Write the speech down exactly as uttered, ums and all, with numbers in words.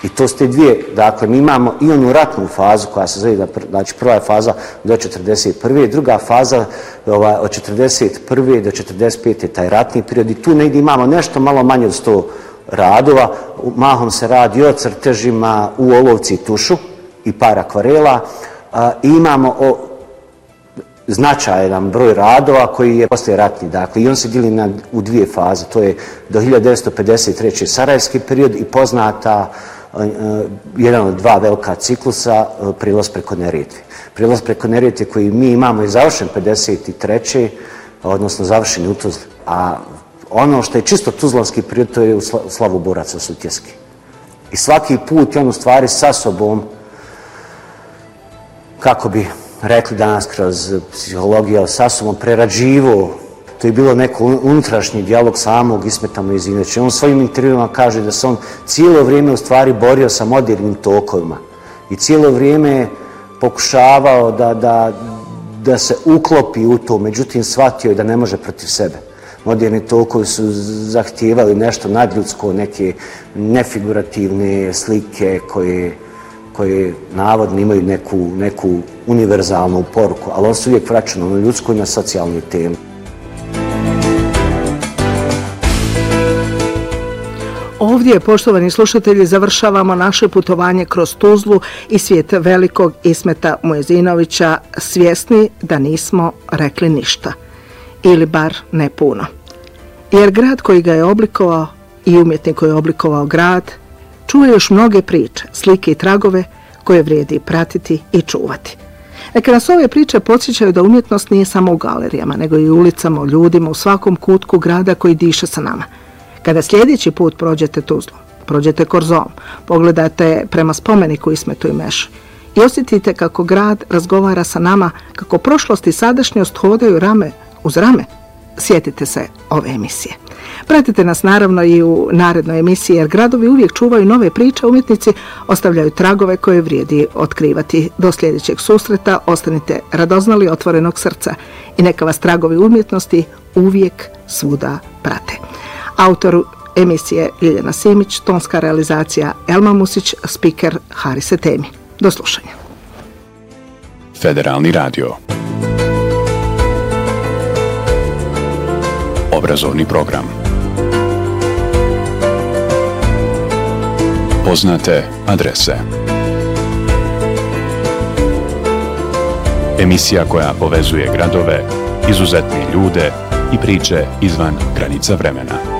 I to su te dvije, dakle, mi imamo i onu ratnu fazu koja se zove, znači prva je faza do četrdeset prve. druga faza ova, od četrdeset prve do četrdeset pete taj ratni period i tu negdje imamo nešto malo manje od sto radova. Mahom se radi o crtežima u olovci i tušu i par akvarela. A, i imamo o, značajan broj radova koji je poslije ratni. Dakle, i on se dijeli na, u dvije faze. To je do hiljadu devetsto pedeset treće. sarajevski period i poznata jedan od dva velika ciklusa, prilaz preko Neretve. Prilaz preko Neretve koji mi imamo je završen pedeset treće. odnosno završen u Tuzli. A ono što je čisto tuzlanski period, to je u slavu boraca Sutjeski. I svaki put je on u stvari sa sobom, kako bi rekli danas kroz psihologiju, sa sobom prerađivo. To je bilo neko unutrašnji dijalog samog Ismeta Muezinovića. On svojim intervjuima kaže da se on cijelo vrijeme u stvari borio sa modernim tokovima i cijelo vrijeme pokušavao da, da, da se uklopi u to, međutim shvatio je da ne može protiv sebe. Moderni tokovi su zahtijevali nešto nadljudsko, neke nefigurativne slike koje, koje navodno imaju neku, neku univerzalnu poruku, ali on se uvijek vraća na ljudsku i na socijalnu temu. Ovdje, poštovani slušatelji, završavamo naše putovanje kroz Tuzlu i svijet velikog Ismeta Muezinovića, svjesni da nismo rekli ništa. Ili bar ne puno. Jer grad koji ga je oblikovao i umjetnik koji je oblikovao grad čuje još mnoge priče, slike i tragove koje vrijedi pratiti i čuvati. Neka nas ove priče podsjećaju da umjetnost nije samo u galerijama, nego i u ulicama, u ljudima, u svakom kutku grada koji diše sa nama. Kada sljedeći put prođete Tuzlu, prođete Korzom, pogledate prema spomeniku Ismetu Imeši i osjetite kako grad razgovara sa nama, kako prošlost i sadašnjost hodaju rame uz rame, sjetite se ove emisije. Pratite nas naravno i u narednoj emisiji, jer gradovi uvijek čuvaju nove priče, umjetnici ostavljaju tragove koje vrijedi otkrivati. Do sljedećeg susreta ostanite radoznali, otvorenog srca i neka vas tragovi umjetnosti uvijek svuda prate. Autor emisije Ljiljana Simić, tonska realizacija Elma Musić, spiker Haris Etemi. Do slušanja. Federalni radio. Obrazovni program. Poznate adrese. Emisija koja povezuje gradove, izuzetne ljude i priče izvan granica vremena.